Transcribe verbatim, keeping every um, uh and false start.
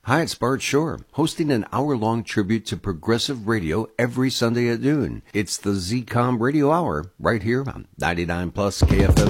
Hi, it's Bart Shore, hosting an hour-long tribute to progressive radio every Sunday at noon. It's the Z COM Radio Hour, right here on ninety-nine plus K F M.